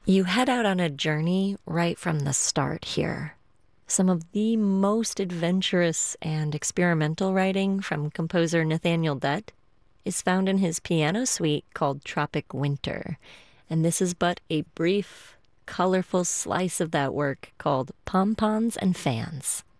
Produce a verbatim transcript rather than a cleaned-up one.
You head out on a journey right from the start here. Some of the most adventurous and experimental writing from composer Nathaniel Dett is found in his piano suite called Tropic Winter, and this is but a brief, colorful slice of that work called Pom-Poms and Fans.